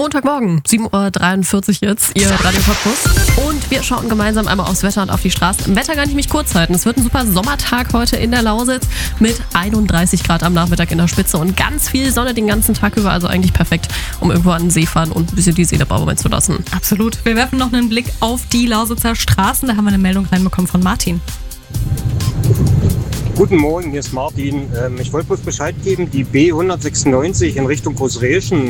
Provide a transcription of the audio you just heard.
Montagmorgen, 7.43 Uhr jetzt, Ihr Radio Cottbus. Und wir schauen gemeinsam einmal aufs Wetter und auf die Straßen. Im Wetter kann ich mich kurz halten. Es wird ein super Sommertag heute in der Lausitz mit 31 Grad am Nachmittag in der Spitze und ganz viel Sonne den ganzen Tag über. Also eigentlich perfekt, um irgendwo an den See fahren und ein bisschen die Seele baumeln zu lassen. Absolut. Wir werfen noch einen Blick auf die Lausitzer Straßen. Da haben wir eine Meldung reinbekommen von Martin. Guten Morgen, hier ist Martin. Ich wollte bloß Bescheid geben, die B196 in Richtung Großräschen